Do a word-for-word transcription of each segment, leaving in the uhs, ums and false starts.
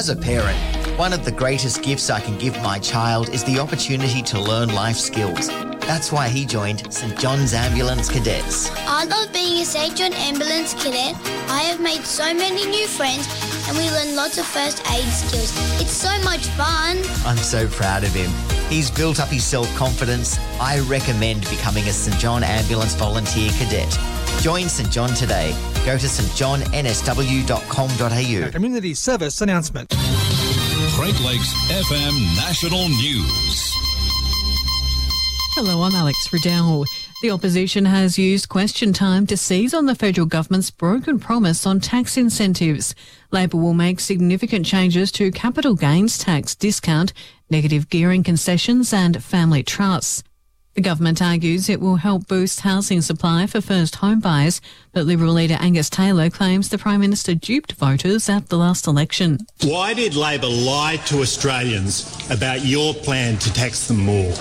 As a parent, one of the greatest gifts I can give my child is the opportunity to learn life skills. That's why he joined St John's Ambulance Cadets. I love being a St John Ambulance Cadet. I have made so many new friends and we learn lots of first aid skills. It's so much fun. I'm so proud of him. He's built up his self-confidence. I recommend becoming a St John Ambulance Volunteer Cadet. Join St John today. Go to s t john n s w dot com dot a u. A community service announcement. Great Lakes F M National News. Hello, I'm Alex Riddell. The opposition has used question time to seize on the federal government's broken promise on tax incentives. Labor will make significant changes to capital gains tax discount, negative gearing concessions and family trusts. The government argues it will help boost housing supply for first home buyers, but Liberal leader Angus Taylor claims the Prime Minister duped voters at the last election. Why did Labor lie to Australians about your plan to tax them more?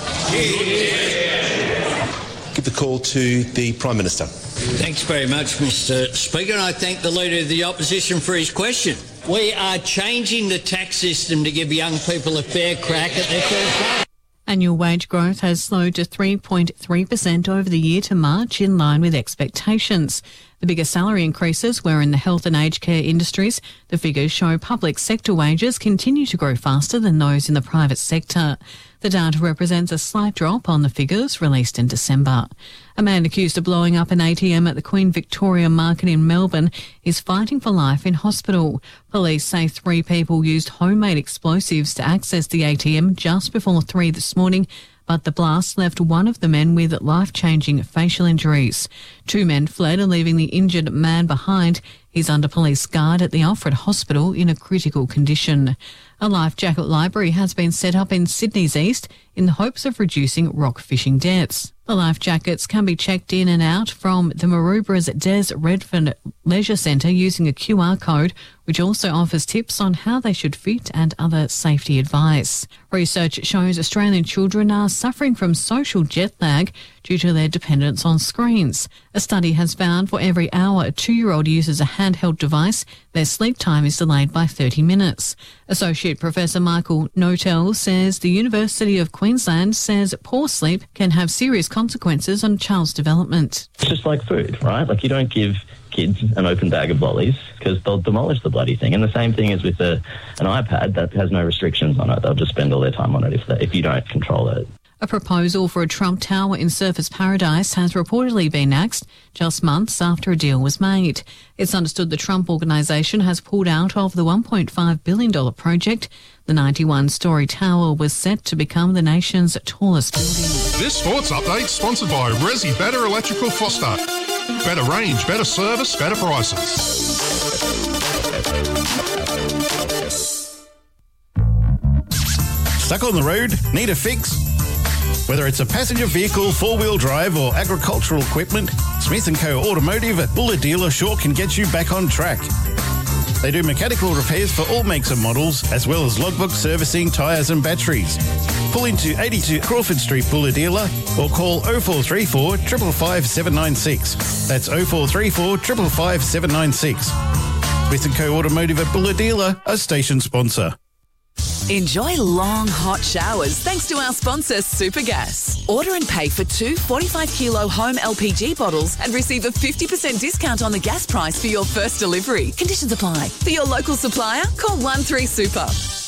Give the call to the Prime Minister. Thanks very much, Mister Speaker, and I thank the Leader of the Opposition for his question. We are changing the tax system to give young people a fair crack at their first home. Annual wage growth has slowed to three point three percent over the year to March, in line with expectations. The biggest salary increases were in the health and aged care industries. The figures show public sector wages continue to grow faster than those in the private sector. The data represents a slight drop on the figures released in December. A man accused of blowing up an A T M at the Queen Victoria Market in Melbourne is fighting for life in hospital. Police say three people used homemade explosives to access the A T M just before three this morning, but the blast left one of the men with life-changing facial injuries. Two men fled, leaving the injured man behind. He's under police guard at the Alfred Hospital in a critical condition. A life jacket library has been set up in Sydney's east in the hopes of reducing rock fishing deaths. The life jackets can be checked in and out from the Maroubra's Des Redfern Leisure Centre using a Q R code, which also offers tips on how they should fit and other safety advice. Research shows Australian children are suffering from social jet lag due to their dependence on screens. A study has found for every hour a two-year-old uses a handheld device, their sleep time is delayed by thirty minutes. Associate Professor Michael Notel says the University of Queensland says poor sleep can have serious consequences on a child's development. It's just like food, right? Like, you don't give kids an open bag of lollies because they'll demolish the bloody thing. And the same thing is with a, an iPad that has no restrictions on it. They'll just spend all their time on it if, they, if you don't control it. A proposal for a Trump Tower in Surfers Paradise has reportedly been axed just months after a deal was made. It's understood the Trump organisation has pulled out of the one point five billion dollars project. The ninety-one storey tower was set to become the nation's tallest building. This sports update sponsored by Resi Better Electrical Foster. Better range, better service, better prices. Stuck on the road? Need a fix? Whether it's a passenger vehicle, four-wheel drive or agricultural equipment, Smith and Co Automotive at Buller Dealer sure can get you back on track. They do mechanical repairs for all makes and models, as well as logbook servicing, tyres and batteries. Pull into eighty-two Crawford Street Buller Dealer or call oh four three four, five five five, seven nine six. That's oh four three four, five five five, seven nine six. Smith and Co Automotive at Buller Dealer, a station sponsor. Enjoy long, hot showers thanks to our sponsor, Supergas. Order and pay for two forty-five kilo home L P G bottles and receive a fifty percent discount on the gas price for your first delivery. Conditions apply. For your local supplier, call one three super.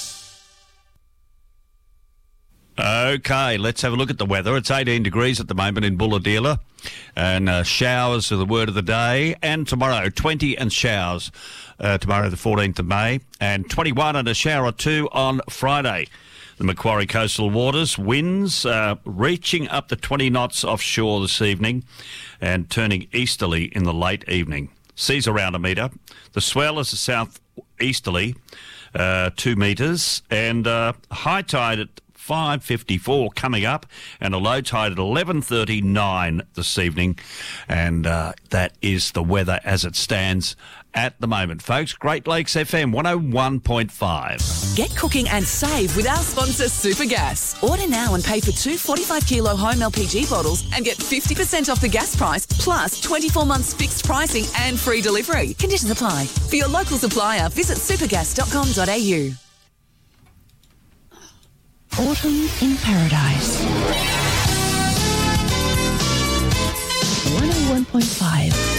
Okay, let's have a look at the weather. It's eighteen degrees at the moment in Buller Dealer, and uh, showers are the word of the day. And tomorrow, twenty and showers. Uh, tomorrow, the fourteenth of May, and twenty-one and a shower or two on Friday. The Macquarie coastal waters, winds uh, reaching up to twenty knots offshore this evening and turning easterly in the late evening. Seas around a metre. The swell is a south-easterly, uh, two metres, and uh, high tide at five fifty-four coming up, and a low tide at eleven thirty-nine this evening. And uh, that is the weather as it stands at the moment, folks. Great Lakes F M one oh one point five. Get cooking and save with our sponsor, Supergas. Order now and pay for two forty-five kilo home L P G bottles and get fifty percent off the gas price, plus twenty-four months fixed pricing and free delivery. Conditions apply. For your local supplier, visit supergas dot com dot a u. Autumn in Paradise. one oh one point five